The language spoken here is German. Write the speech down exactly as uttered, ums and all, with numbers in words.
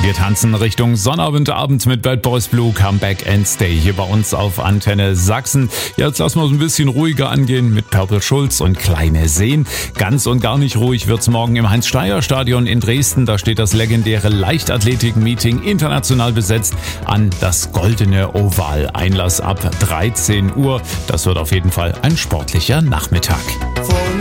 Wir tanzen Richtung Sonnabendabend mit Bad Boys Blue, Comeback and Stay hier bei uns auf Antenne Sachsen. Jetzt lassen wir es ein bisschen ruhiger angehen mit Purple Schulz und Kleine Seen. Ganz und gar nicht ruhig wird's morgen im Heinz-Steyer-Stadion in Dresden. Da steht das legendäre Leichtathletik-Meeting international besetzt an, das Goldene Oval. Einlass ab dreizehn Uhr. Das wird auf jeden Fall ein sportlicher Nachmittag.